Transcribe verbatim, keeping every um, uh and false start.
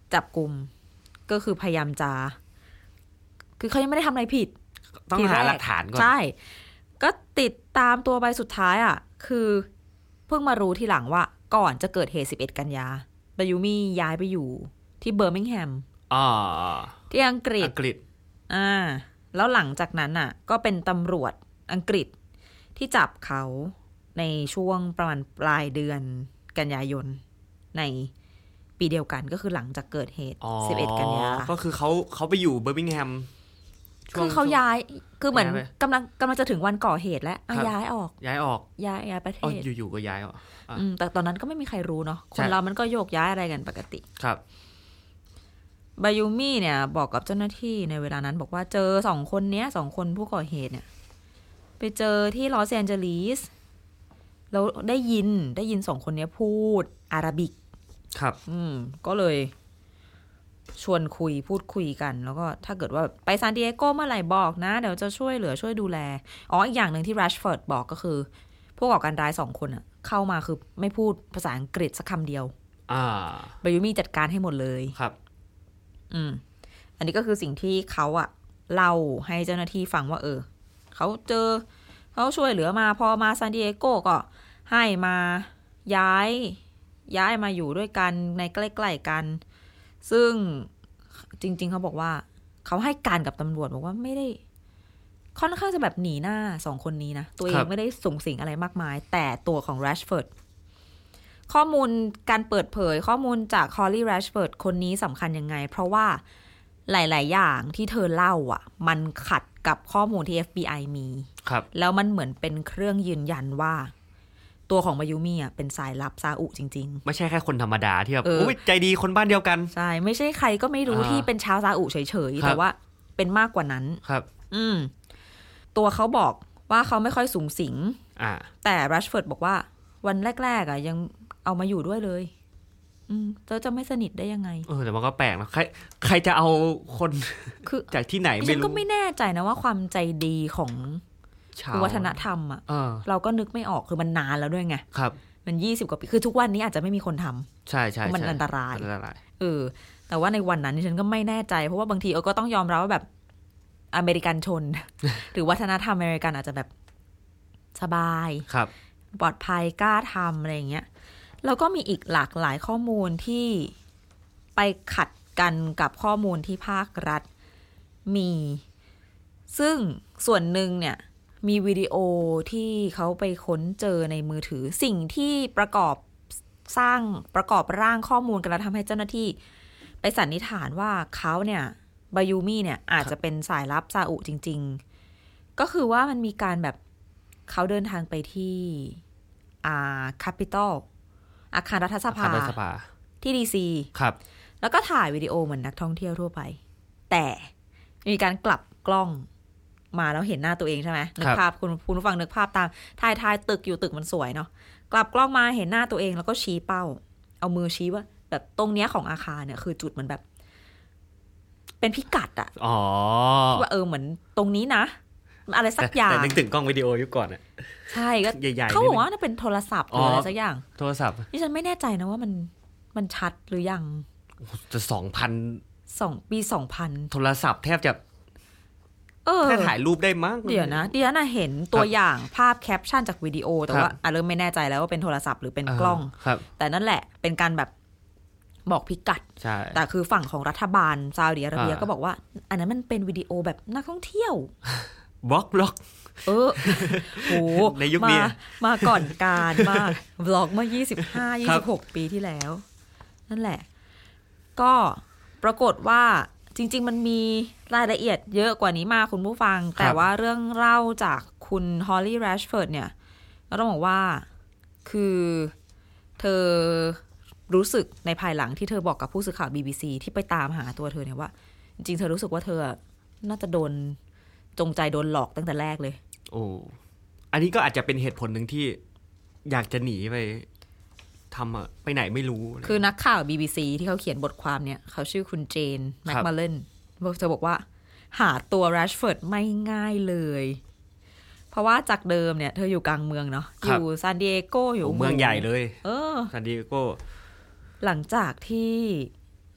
จับกุมก็คือพยายามจะคือเขายังไม่ได้ทำอะไรผิดต้องหาหลักฐานก่อนใช่ก็ติดตามตัวไปสุดท้ายอ่ะคือเพิ่งมารู้ทีหลังว่าก่อนจะเกิดเหตุสิบเอ็ดกันยาบายูมี่ย้ายไปอยู่ที่เบอร์มิงแฮมอ๋อที่อังกฤษอังกฤษอ่าแล้วหลังจากนั้นอ่ะก็เป็นตำรวจอังกฤษที่จับเขาในช่วงประมาณปลายเดือนกันยายนในปีเดียวกันก็คือหลังจากเกิดเหตุสิบเอ็ดกันยาก็คือเขาเขาไปอยู่เบอร์มิงแฮมคือเขาย้ายคือเหมือนกำลังกำลังจะถึงวันก่อเหตุแล้วย้ายออกย้ายออกย้ายย้ายประเทศอยู่ๆก็ย้ายออกอืมแต่ตอนนั้นก็ไม่มีใครรู้เนาะคนเรามันก็โยกย้ายอะไรกันปกติครับบายูมี่เนี่ยบอกกับเจ้าหน้าที่ในเวลานั้นบอกว่าเจอสองคนเนี้ยสองคนผู้ก่อเหตุเนี่ยไปเจอที่ลอสแอนเจลิสแล้วได้ยินได้ยินสองคนนี้พูดอาหรับิกครับอืมก็เลยชวนคุยพูดคุยกันแล้วก็ถ้าเกิดว่าไปซานดิเอโกเมื่อไหร่บอกนะเดี๋ยวจะช่วยเหลือช่วยดูแลอ๋ออีกอย่างหนึ่งที่แรชฟอร์ดบอกก็คือผู้ก่อการร้ายสองคนอะเข้ามาคือไม่พูดภาษาอังกฤษสักคำเดียวอ่าบายูมี่จัดการให้หมดเลยครับอืมอันนี้ก็คือสิ่งที่เขาอะเล่าให้เจ้าหน้าที่ฟังว่าเออเขาเจอเขาช่วยเหลือมาพอมาซานดิเอโกก็ให้มาย้ายย้ายมาอยู่ด้วยกันในใกล้ๆกันซึ่งจริงๆเขาบอกว่าเขาให้การกับตำรวจบอกว่าไม่ได้ค่อนข้างจะแบบหนีหน้าสองคนนี้นะตัวเองไม่ได้ส่งสิ่งอะไรมากมายแต่ตัวของแรชฟอร์ดข้อมูลการเปิดเผยข้อมูลจากฮอลลี่แรชฟอร์ดคนนี้สำคัญยังไงเพราะว่าหลายๆอย่างที่เธอเล่าอ่ะมันขัดกับข้อมูลที่ เอฟ บี ไอ มีแล้วมันเหมือนเป็นเครื่องยืนยันว่าตัวของบายูมี่อ่ะเป็นสายลับซาอุจริงๆไม่ใช่แค่คนธรรมดาที่แบบโอ้ยใจดีคนบ้านเดียวกันใช่ไม่ใช่ใครก็ไม่รู้ที่เป็นชาวซาอุเฉยๆแต่ว่าเป็นมากกว่านั้นครับอืมตัวเขาบอกว่าเขาไม่ค่อยสูงสิงอ่าแต่แรชฟอร์ดบอกว่าวันแรกๆอ่ะยังเอามาอยู่ด้วยเลยอืมเธอจะไม่สนิทได้ยังไงเออแต่มันก็แปลกนะใครใครจะเอาคนคือจากที่ไหนไม่รู้ฉันก็ไม่แน่ใจนะว่าความใจดีของวัฒนธรรมอ่ะเออเราก็นึกไม่ออกคือมันนานแล้วด้วยไงครับมันยี่สิบกว่าปีคือทุกวันนี้อาจจะไม่มีคนทำใช่ใช่มันอันตรายอันตรายเออแต่ว่าในวันนั้นฉันก็ไม่แน่ใจเพราะว่าบางทีเออก็ต้องยอมรับว่าแบบอเมริกันชน หรือวัฒนธรรมอเมริกันอาจจะแบบสบายครับปลอดภัยกล้าทำอะไรอย่างเงี้ยแล้วก็มีอีกหลากหลายข้อมูลที่ไปขัดกันกับข้อมูลที่ภาครัฐมีซึ่งส่วนหนึ่งเนี่ยมีวิดีโอที่เขาไปค้นเจอในมือถือสิ่งที่ประกอบสร้างประกอบร่างข้อมูลกันแล้วทำให้เจ้าหน้าที่ไปสันนิษฐานว่าเขาเนี่ยบายูมี่เนี่ยอาจจะเป็นสายลับซาอุจริงๆก็คือว่ามันมีการแบบเขาเดินทางไปที่อ่าแคปิตอลอาคารรัฐสภาที่ดีซีครับแล้วก็ถ่ายวิดีโอเหมือนนักท่องเที่ยวทั่วไปแต่มีการกลับกล้องมาแล้วเห็นหน้าตัวเองใช่ไหมนึกภาพคุณคุณผู้ฟังนึกภาพตามถ่ายถ่ายตึกอยู่ตึกมันสวยเนาะกลับกล้องมาเห็นหน้าตัวเองแล้วก็ชี้เป้าเอามือชี้ว่าแบบตรงเนี้ยของอาคารเนี่ยคือจุดเหมือนแบบเป็นพิกัดอะอ๋อว่าเออเหมือนตรงนี้นะอะไรสักอย่างแต่นึกถึงกล้องวิดีโอยุคก่อนอะใช่ก็ใหญ่ๆเขาบอกว่าน่าเป็นโทรศัพท์หรืออะไรสักอย่างโทรศัพท์ที่ฉันไม่แน่ใจนะว่ามันมันชัดหรือยังจะสองพันสองปีสองพันโทรศัพท์แทบจะแค่ถ่ายรูปได้มั้งเดี๋ยวนะเดี๋ยวนะเห็นตัวอย่างภาพแคปชั่นจากวิดีโอแต่ว่าอ่ะเริ่มไม่แน่ใจแล้วว่าเป็นโทรศัพท์หรือเป็นกล้องแต่นั่นแหละเป็นการแบบบอกพิกัดแต่คือฝั่งของรัฐบาลซาอุดิอาระเบียก็บอกว่าอันนั้นมันเป็นวิดีโอแบบนักท่องเที่ยวบล็อกบล็อกเออโหในยุคนี้มาก่อนการมากบล็อกเมื่อยี่สิบห้า ยี่สิบหกปีที่แล้วนั่นแหละก็ปรากฏว่าจริงๆมันมีรายละเอียดเยอะกว่านี้มากคุณผู้ฟังแต่ว่าเรื่องเล่าจากคุณฮอลลี่แรชฟอร์ดเนี่ยก็ต้องบอกว่าคือเธอรู้สึกในภายหลังที่เธอบอกกับผู้สื่อข่าว บี บี ซี ที่ไปตามหาตัวเธอเนี่ยว่าจริงๆเธอรู้สึกว่าเธอน่าจะโดนจงใจโดนหลอกตั้งแต่แรกเลยโอ้อันนี้ก็อาจจะเป็นเหตุผลหนึ่งที่อยากจะหนีไปทำอะไปไหนไม่รู้คือนักข่าว บี บี ซี ที่เขาเขียนบทความเนี่ยเขาชื่อคุณเจนแมคมาเลนเธอบอกว่าหาตัวแรชฟอร์ดไม่ง่ายเลยเพราะว่าจากเดิมเนี่ยเธออยู่กลางเมืองเนาะอยู่ซานดิเอโกอยู่เมืองใหญ่เลยเออซานดิเอโกหลังจากที่